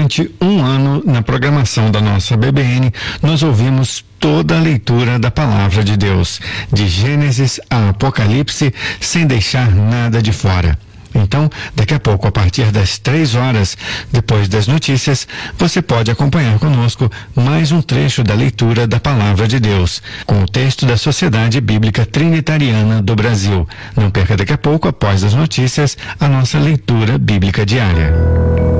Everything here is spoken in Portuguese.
Durante um ano, na programação da nossa BBN, nós ouvimos toda a leitura da Palavra de Deus, de Gênesis a Apocalipse, sem deixar nada de fora. Então, daqui a pouco, a partir das 3 horas, depois das notícias, você pode acompanhar conosco mais um trecho da leitura da Palavra de Deus, com o texto da Sociedade Bíblica Trinitariana do Brasil. Não perca daqui a pouco, após as notícias, a nossa leitura bíblica diária.